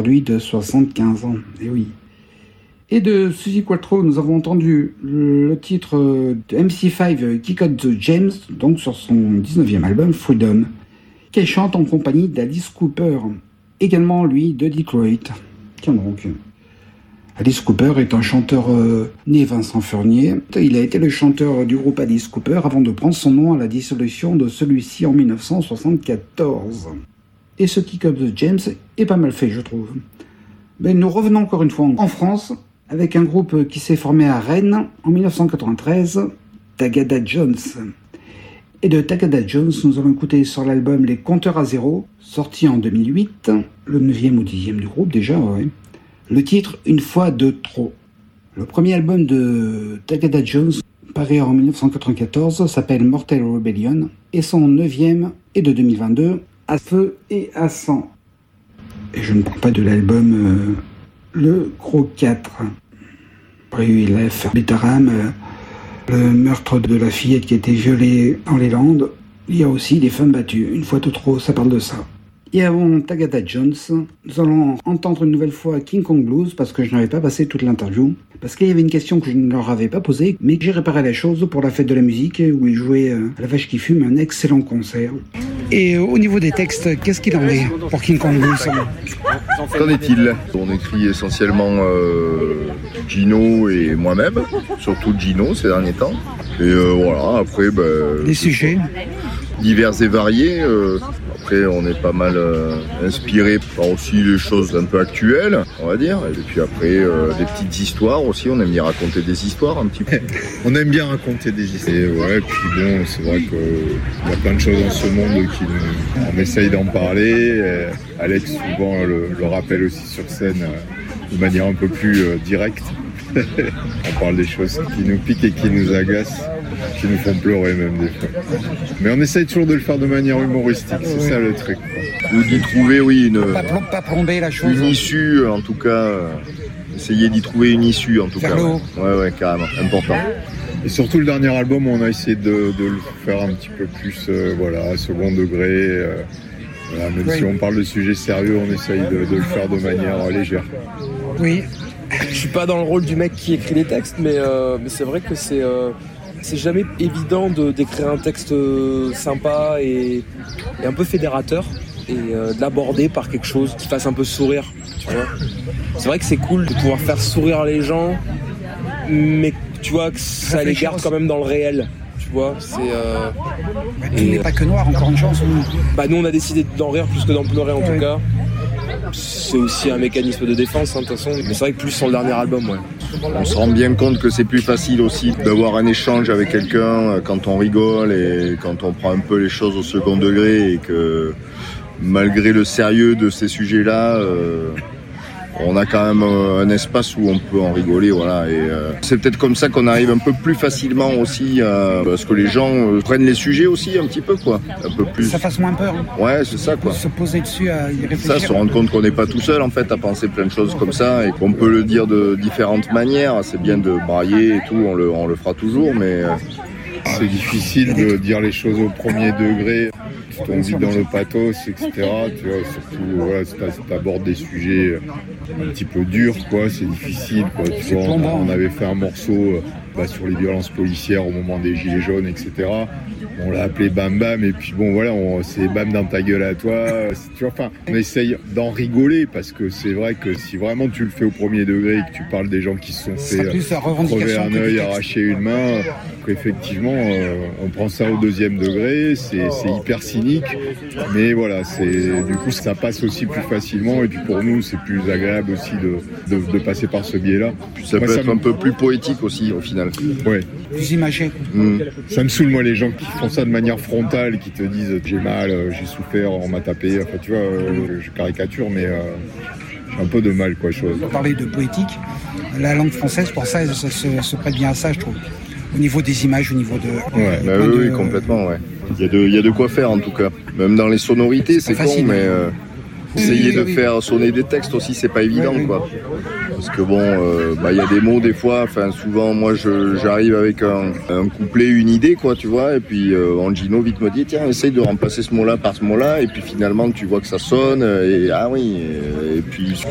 aujourd'hui de 75 ans. Et oui. Et de Suzi Quatro, nous avons entendu le titre de MC5 Kick Out the James, donc sur son 19e album Freedom, qu'elle chante en compagnie d'Alice Cooper, également lui de Detroit. Tiens donc. Alice Cooper est un chanteur né Vincent Furnier. Il a été le chanteur du groupe Alice Cooper avant de prendre son nom à la dissolution de celui-ci en 1974. Et ce Kick Up the James est pas mal fait, je trouve. Mais nous revenons encore une fois en France avec un groupe qui s'est formé à Rennes en 1993, Tagada Jones. Et de Tagada Jones, nous allons écouter sur l'album Les Compteurs à Zéro, sorti en 2008, le 9e ou 10e du groupe déjà, ouais. Le titre « Une fois de trop ». Le premier album de Tagada Jones, paru en 1994, s'appelle Mortal Rebellion, et son 9e est de 2022, À feu et à sang. Et je ne parle pas de l'album Le Gros 4. Après, il a fait Bétaram, le meurtre de la fillette qui a été violée dans les Landes. Il y a aussi des femmes battues. Une fois de trop, ça parle de ça. Et avant Tagada Jones, nous allons entendre une nouvelle fois King Kong Blues, parce que je n'avais pas passé toute l'interview, parce qu'il y avait une question que je ne leur avais pas posée, mais que j'ai réparé la chose pour la fête de la musique, où ils jouaient à la Vache qui fume, un excellent concert. Et au niveau des textes, qu'est-ce qu'il en est pour King Kong Blues? Qu'en est-il? On écrit essentiellement Gino et moi-même, surtout Gino ces derniers temps. Et voilà, après... les sujets divers et variés. Après, on est pas mal inspiré par aussi les choses un peu actuelles, on va dire. Et puis après, des petites histoires aussi. On aime bien raconter des histoires un petit peu. On aime bien raconter des histoires. Et ouais, puis bon, c'est vrai qu'il y a plein de choses dans ce monde qui on essaye d'en parler. Et Alex souvent le rappelle aussi sur scène de manière un peu plus directe. On parle des choses qui nous piquent et qui nous agacent, qui nous font pleurer même des fois. Mais on essaye toujours de le faire de manière humoristique, c'est ça le truc. Ou d'y trouver, oui, pas plomber la chose. Une issue, en tout cas. Essayer d'y trouver une issue, en tout cas. Ouais, carrément, important. Et surtout le dernier album, on a essayé de le faire un petit peu plus, second degré. Même si on parle de sujets sérieux, on essaye de le faire de manière légère. Oui. Je suis pas dans le rôle du mec qui écrit les textes, mais c'est vrai que c'est jamais évident d'écrire un texte sympa et un peu fédérateur et de l'aborder par quelque chose qui fasse un peu sourire, tu vois. C'est vrai que c'est cool de pouvoir faire sourire les gens, mais tu vois que ça les garde quand même dans le réel. Tu vois, il n'est pas que noir, encore une chance. Nous on a décidé d'en rire plus que d'en pleurer en tout cas. C'est aussi un mécanisme de défense, de toute façon. Mais c'est vrai que plus sur le dernier album, ouais. On se rend bien compte que c'est plus facile aussi d'avoir un échange avec quelqu'un quand on rigole et quand on prend un peu les choses au second degré et que malgré le sérieux de ces sujets-là, on a quand même un espace où on peut en rigoler, voilà. Et c'est peut-être comme ça qu'on arrive un peu plus facilement aussi à ce que les gens prennent les sujets aussi un petit peu, quoi. Un peu plus. Ça fasse moins peur. Ouais, c'est ça, quoi. Se poser dessus, à y réfléchir. Ça, se rendre compte qu'on n'est pas tout seul en fait à penser plein de choses comme ça et qu'on peut le dire de différentes manières. C'est bien de brailler et tout, on le fera toujours, mais c'est difficile de dire les choses au premier degré. On vit dans le pathos, etc. Tu vois, surtout, si t'abordes des sujets un petit peu durs, quoi, c'est difficile, quoi. Tu vois, on avait fait un morceau sur les violences policières au moment des Gilets jaunes, etc. On l'a appelé Bam Bam, et puis bon, voilà, c'est Bam dans ta gueule à toi. Tu vois, on essaye d'en rigoler, parce que c'est vrai que si vraiment tu le fais au premier degré et que tu parles des gens qui se sont fait crever un œil, arracher une main, effectivement, on prend ça au deuxième degré, c'est hyper cynique, mais voilà, du coup ça passe aussi plus facilement, et puis pour nous c'est plus agréable aussi de passer par ce biais-là. Puis ça peut être un peu plus poétique aussi au final. Ouais. Plus imagé. Ça me saoule moi les gens qui font ça de manière frontale, qui te disent j'ai mal, j'ai souffert, on m'a tapé, enfin tu vois, je caricature, mais j'ai un peu de mal, quoi, chose. Pour parler de poétique, la langue française pour ça se prête bien à ça, je trouve. Au niveau des images, au niveau de... oui, complètement, ouais. Il y a de quoi faire, en tout cas. Même dans les sonorités, c'est con, mais essayer de faire sonner des textes aussi, c'est pas évident, quoi. Parce que bon, y a des mots, des fois, souvent, moi, j'arrive avec un couplet, une idée, quoi, tu vois, et puis Angino vite me dit, tiens, essaye de remplacer ce mot-là par ce mot-là, et puis finalement, tu vois que ça sonne, et puis